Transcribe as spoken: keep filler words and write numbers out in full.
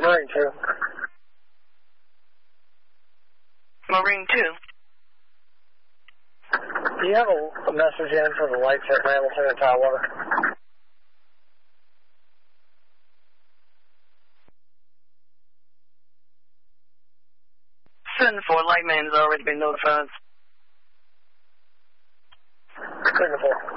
Marine two. Marine two. Do you have a, a message in for the lights at Hamilton and Tidewater? seven four, Lightman has already been notified. seven four.